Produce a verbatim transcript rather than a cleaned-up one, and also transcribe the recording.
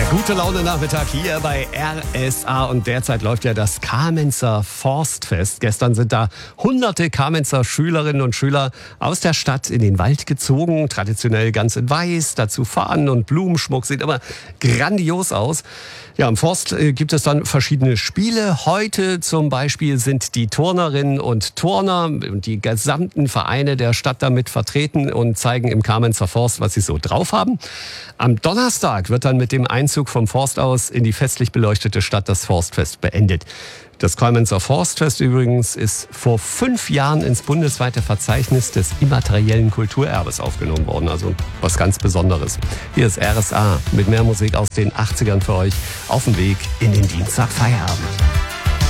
Gute Laune Nachmittag hier bei R S A und derzeit läuft ja das Kamenzer Forstfest. Gestern sind da hunderte Kamenzer Schülerinnen und Schüler aus der Stadt in den Wald gezogen, traditionell ganz in weiß, dazu Fahnen und Blumenschmuck, sieht aber grandios aus. Ja, im Forst äh, gibt es dann verschiedene Spiele. Heute zum Beispiel sind die Turnerinnen und Turner und die gesamten Vereine der Stadt damit vertreten und zeigen im Kamenzer Forst, was sie so drauf haben. Am Donnerstag wird dann mit dem Einzug vom Forst aus in die festlich beleuchtete Stadt das Forstfest beendet. Das Kamenzer Forstfest übrigens ist vor fünf Jahren ins bundesweite Verzeichnis des immateriellen Kulturerbes aufgenommen worden. Also was ganz Besonderes. Hier ist R S A mit mehr Musik aus den achtzigern für euch auf dem Weg in den Dienstagfeierabend.